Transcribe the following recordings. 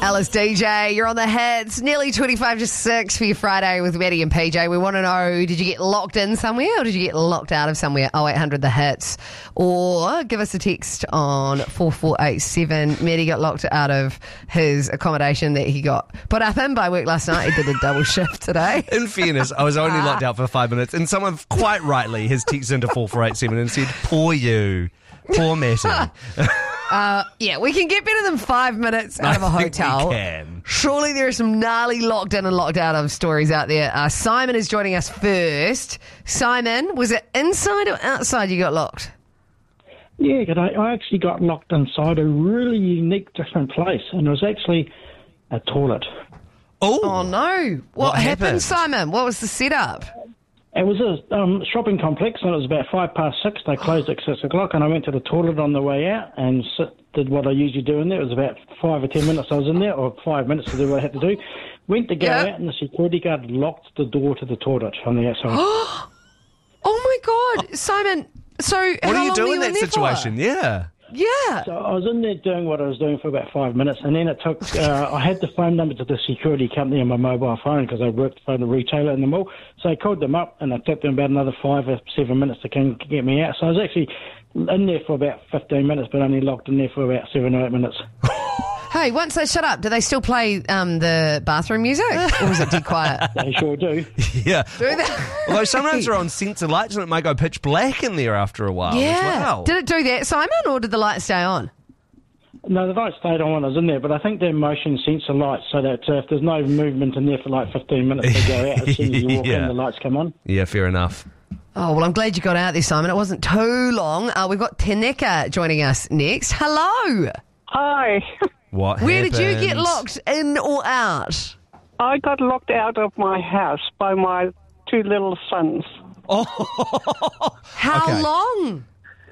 Alice DJ, you're on the hits. Nearly 25 to 6 for your Friday with Maddie and PJ. We want to know, did you get locked in somewhere or did you get locked out of somewhere? 0800 the hits. Or give us a text on 4487. Maddie got locked out of his accommodation that he got put up in by work last night. He did a double shift today. In fairness, I was only locked out for 5 minutes, and someone quite rightly has texted into 4487 and said, "Poor you, poor Matty." Yeah, we can get better than 5 minutes out of a hotel. We can. Surely there are some gnarly locked in and locked out of stories out there. Simon is joining us first. Simon, was it inside or outside you got locked? Yeah, I actually got locked inside a really unique, different place, and it was actually a toilet. Oh no! What happened, Simon? What was the setup? It was a shopping complex, and it was about 6:05. They closed at 6 o'clock, and I went to the toilet on the way out and did what I usually do in there. It was about 5 or 10 minutes I was in there, or 5 minutes to do what I had to do. Went to go out, and the security guard locked the door to the toilet on the outside. Oh my God, Simon! So What do you do in that situation? Yeah. Yeah. So I was in there doing what I was doing for about 5 minutes, and then it took, I had the phone number to the security company on my mobile phone because I worked for the retailer in the mall. So I called them up, and it took them about another 5 or 7 minutes to get me out. So I was actually in there for about 15 minutes, but only locked in there for about 7 or 8 minutes. Hey, once they shut up, do they still play the bathroom music? Or was it dead quiet? They sure do. Yeah. Do they? Although sometimes they're on sensor lights and it might go pitch black in there after a while as well. Did it do that, Simon, or did the lights stay on? No, the light stayed on when I was in there, but I think they're motion sensor lights, so that if there's no movement in there for like 15 minutes, they go out. As soon as you walk in, the lights come on. Yeah, fair enough. Oh, well, I'm glad you got out there, Simon. It wasn't too long. We've got Teneka joining us next. Hello. Hi. What Where did you happened? get locked, in or out? I got locked out of my house by my 2 little sons. How long?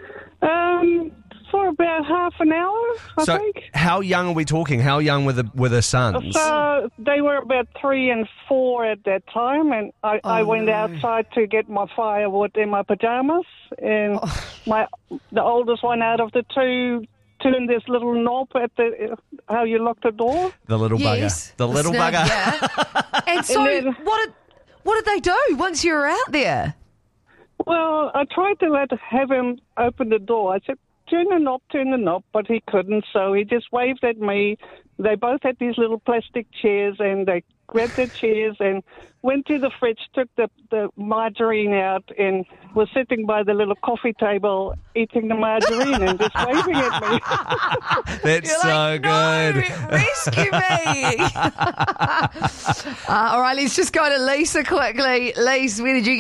For about half an hour, I think. How young are we talking? How young were the sons? So they were about 3 and 4 at that time, and I went outside to get my firewood in my pajamas, and the oldest one out of the 2 turned this little knob at how you lock the door. The little bugger. The little snub, bugger. Yeah. And so what did they do once you were out there? Well, I tried to have him open the door. I said, turn the knob, but he couldn't, so he just waved at me. They both had these little plastic chairs, and they grabbed the chairs and went to the fridge, took the margarine out, and was sitting by the little coffee table eating the margarine and just waving at me. That's You're so like, good. No, rescue me. All right, let's just go to Lisa quickly. Lisa, where did you get